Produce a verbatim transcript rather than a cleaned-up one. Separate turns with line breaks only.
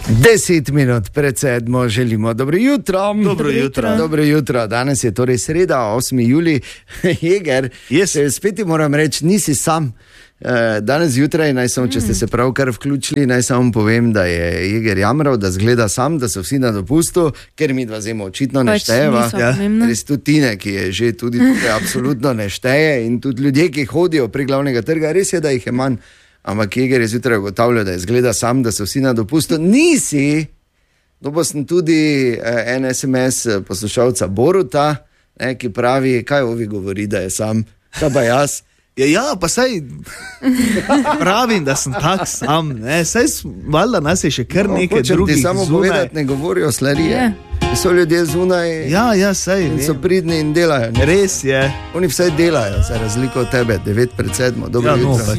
Deset minut pred sedmo želimo dobro jutro.
Dobro jutro.
Dobro jutro. Danes je torej sreda, osmi julij. Jeger,
yes.
spet ti moram reči, nisi sam. Danes zjutraj, naj samo, če ste se pravkar vključili, naj samo povem, da je Jeger jamral, da zgleda sam, da so vsi na dopustu, ker mi dva zemo očitno ne štejeva.
Ja.
Res tudi Tine, ki je že tudi tukaj, absolutno ne šteje, in tudi ljudje, ki hodijo pri glavnega trga, res je, da jih je manj. Ampak Jeger je zjutraj ugotavljal, da je zgleda sam, da so vsi na dopustu. Nisi! Dobil sem tudi eh, en es em es poslušalca Boruta, ne, ki pravi, kaj ovi govori, da je sam, kaj pa jaz.
Ja, ja, pa saj pravim, da sem tak sam, ne, saj valjda nas je še kar
No,
nekaj
hočem
drugih
ti samo
zunaj.
povedati, ne govorijo slarije.
Je.
So ljudje zunaj
Ja, ja, saj,
in so
vem.
pridni in delajo. Ne?
Res je.
Oni vsaj delajo, za razliko od tebe, devet pred sedmo. Dobro
Ja, no,
jutro.
pač.